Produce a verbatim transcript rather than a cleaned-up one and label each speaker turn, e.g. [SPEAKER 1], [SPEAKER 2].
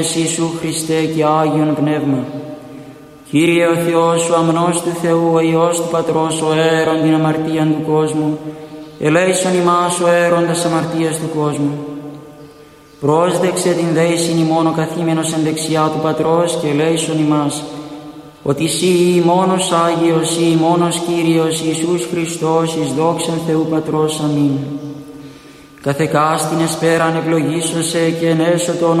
[SPEAKER 1] Ιησού Χριστέ και Άγιον Πνεύμα. Κύριε ο Θεός, ο αμνός του Θεού, ο Υιός του Πατρός, ο αίρον την αμαρτίαν του κόσμου, ελέησον ημάς ο αίροντας αμαρτίας του κόσμου. Πρόσδεξε την δέησιν ημών ο καθήμενος εν δεξιά του Πατρός και ελέησον ημάς, ότι Συ μόνος Άγιος, Συ μόνος Κύριος, Ιησούς Χριστός, εις δόξαν Θεού Πατρός. Αμήν. Καθεκάστην εσπέραν ευλογήσωσε και ενέσω το όνομα